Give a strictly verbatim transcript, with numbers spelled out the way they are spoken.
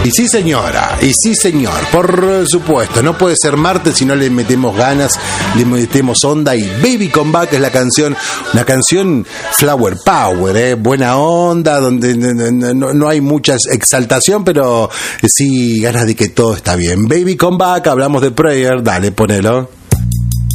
Y sí señora, y sí señor, por supuesto, no puede ser martes si no le metemos ganas, le metemos onda, y Baby Come Back es la canción, una canción flower power, ¿eh? Buena onda, donde no, no, no hay mucha exaltación, pero sí ganas de que todo está bien. Baby Come Back, hablamos de Prayer, dale, ponelo.